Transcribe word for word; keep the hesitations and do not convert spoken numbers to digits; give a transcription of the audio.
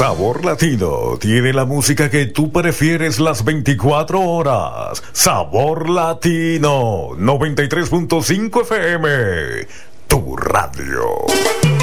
Sabor Latino tiene la música que tú prefieres las veinticuatro horas. Sabor Latino noventa y tres punto cinco F M, tu radio.